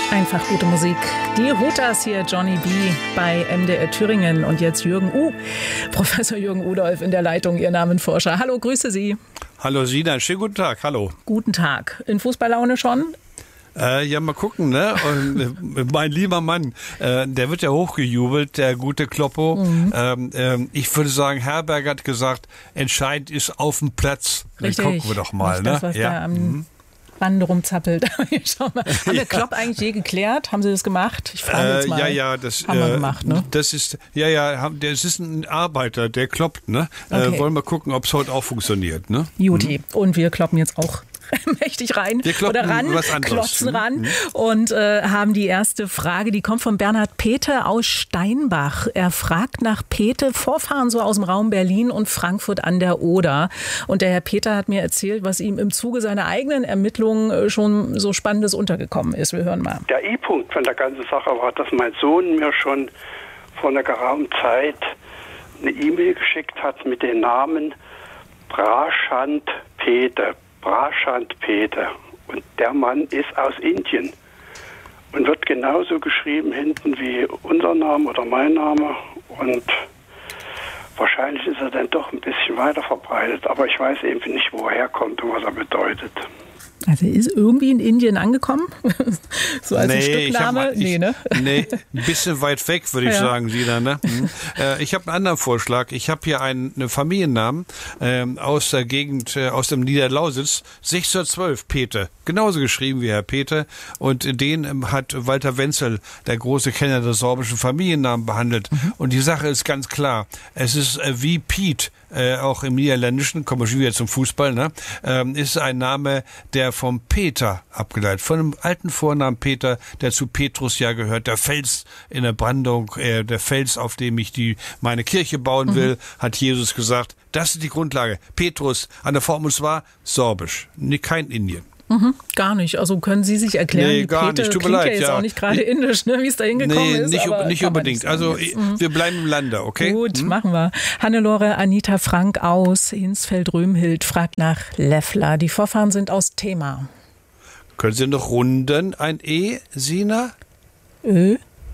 Einfach gute Musik. Die Hutas hier, Johnny B. bei MDR Thüringen. Und jetzt Professor Jürgen Udolph in der Leitung, Ihr Namenforscher. Hallo, grüße Sie. Hallo Sina, schönen guten Tag, hallo. Guten Tag. In Fußballlaune schon? Ja, mal gucken, ne? Und, mein lieber Mann, der wird ja hochgejubelt, der gute Kloppo. Mhm. Ich würde sagen, Herberger hat gesagt, entscheidend ist auf dem Platz. Richtig. Dann gucken wir doch mal, nicht ne? Das, was da am Band rumzappelt. Schau mal. Haben wir Klopp eigentlich je geklärt? Haben Sie das gemacht? Ich frage jetzt mal. Ja, das haben wir gemacht, ne? Das ist, das ist ein Arbeiter, der kloppt, ne? Okay. Wollen wir gucken, ob es heute auch funktioniert, ne? Juti. Und wir kloppen jetzt auch mächtig rein oder ran, klotzen ran und haben die erste Frage, die kommt von Bernhard Pethe aus Steinbach. Er fragt nach Pethe, Vorfahren so aus dem Raum Berlin und Frankfurt an der Oder. Und der Herr Pethe hat mir erzählt, was ihm im Zuge seiner eigenen Ermittlungen schon so Spannendes untergekommen ist. Wir hören mal. Der I-Punkt von der ganzen Sache war, dass mein Sohn mir schon vor einer geraumen Zeit eine E-Mail geschickt hat mit dem Namen Prashant Pethe. Prashant Pethe. Und der Mann ist aus Indien und wird genauso geschrieben hinten wie unser Name oder mein Name. Und wahrscheinlich ist er dann doch ein bisschen weiter verbreitet, aber ich weiß eben nicht, wo er kommt und was er bedeutet. Also er ist irgendwie in Indien angekommen? So als ein Stückname? Nee, ein bisschen weit weg, würde ich sagen, Sina. Ne? Ich habe einen anderen Vorschlag. Ich habe hier einen Familiennamen aus der Gegend, aus dem Niederlausitz, 1612, Pethe. Genauso geschrieben wie Herr Pethe. Und den hat Walter Wenzel, der große Kenner des sorbischen Familiennamen, behandelt. Und die Sache ist ganz klar. Es ist wie Piet. Auch im Niederländischen, kommen wir schon wieder zum Fußball, ne? Ist ein Name, der vom Peter abgeleitet, von einem alten Vornamen Peter, der zu Petrus ja gehört, der Fels in der Brandung, der Fels, auf dem ich meine Kirche bauen will, hat Jesus gesagt. Das ist die Grundlage. Petrus, an der Formel war sorbisch, kein Indien. Gar nicht. Also können Sie sich erklären, nee, gar Pethe nicht. Tut mir klingt leid, ja jetzt auch nicht gerade indisch, ne, wie es da hingekommen ist. Nicht unbedingt. Also wir bleiben im Lande, okay? Gut, machen wir. Hannelore Anita Frank aus Hinsfeld-Römhild fragt nach Leffler. Die Vorfahren sind aus Thema. Können Sie noch runden? Ein E, Sina? Ö.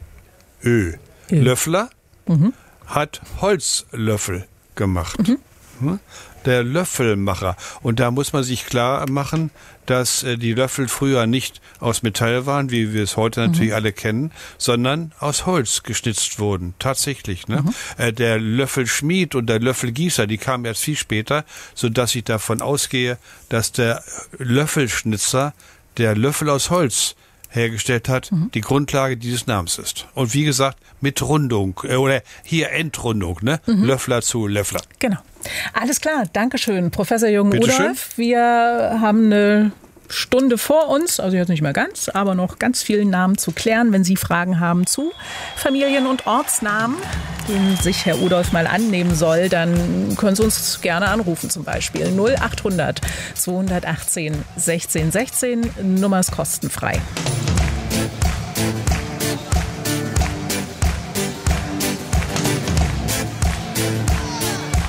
Löffler hat Holzlöffel gemacht. Der Löffelmacher. Und da muss man sich klar machen, dass die Löffel früher nicht aus Metall waren, wie wir es heute natürlich alle kennen, sondern aus Holz geschnitzt wurden. Tatsächlich. Ne? Der Löffelschmied und der Löffelgießer, die kamen erst viel später, sodass ich davon ausgehe, dass der Löffelschnitzer der Löffel aus Holz hergestellt hat, die Grundlage dieses Namens ist. Und wie gesagt, mit Rundung, oder hier Endrundung, ne? Löffler zu Löffler. Genau. Alles klar, Dankeschön, Professor Jürgen Udolph. Wir haben eine Stunde vor uns, also jetzt nicht mehr ganz, aber noch ganz viele Namen zu klären. Wenn Sie Fragen haben zu Familien- und Ortsnamen, denen sich Herr Udolph mal annehmen soll, dann können Sie uns gerne anrufen, zum Beispiel 0800 218 16 16. Nummer ist kostenfrei.